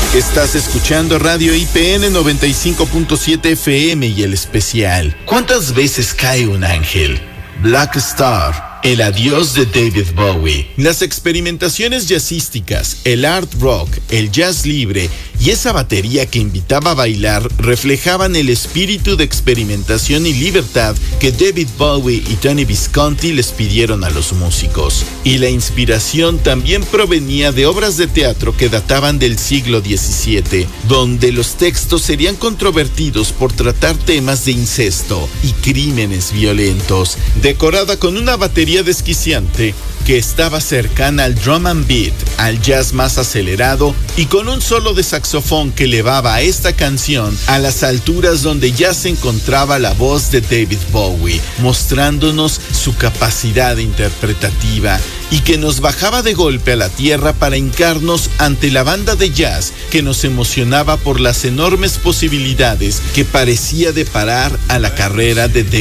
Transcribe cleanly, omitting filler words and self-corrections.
Estás escuchando Radio IPN 95.7 FM y el especial ¿Cuántas veces cae un ángel? Black Star, el adiós de David Bowie. Las experimentaciones jazzísticas, el art rock, el jazz libre y esa batería que invitaba a bailar reflejaban el espíritu de experimentación y libertad que David Bowie y Tony Visconti les pidieron a los músicos. Y la inspiración también provenía de obras de teatro que databan del siglo XVII, donde los textos serían controvertidos por tratar temas de incesto y crímenes violentos, decorada con una batería desquiciante que estaba cercana al drum and beat, al jazz más acelerado y con un solo de saxofón que elevaba a esta canción a las alturas donde ya se encontraba la voz de David Bowie, mostrándonos su capacidad interpretativa y que nos bajaba de golpe a la tierra para hincarnos ante la banda de jazz que nos emocionaba por las enormes posibilidades que parecía deparar a la carrera de David